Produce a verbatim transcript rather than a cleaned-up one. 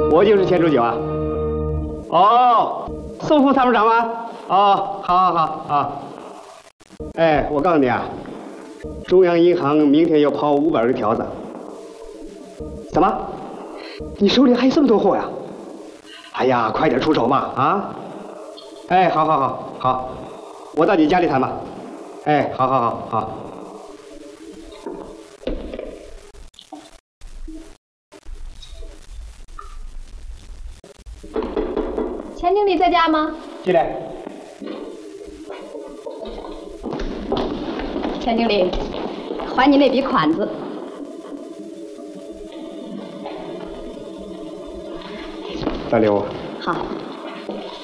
我就是钱主九啊。哦，宋副参谋长吗？哦，好好好啊。哎，我告诉你啊，中央银行明天要跑五百个条子。怎么？你手里还有这么多货呀？哎呀，快点出手吧啊！哎，好好好好，我到你家里谈吧。哎，好好好好。 钱经理在家吗？ 进来。 钱经理，还你那笔款子。 大刘。 好。